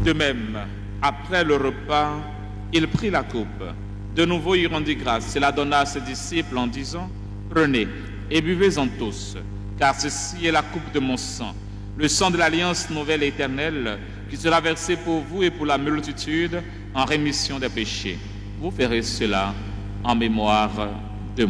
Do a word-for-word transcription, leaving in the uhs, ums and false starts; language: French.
De même, après le repas, il prit la coupe. De nouveau, il rendit grâce et la donna à ses disciples en disant, « Prenez et buvez-en tous, car ceci est la coupe de mon sang, le sang de l'alliance nouvelle et éternelle, qui sera versé pour vous et pour la multitude en rémission des péchés. Vous ferez cela en mémoire de moi. »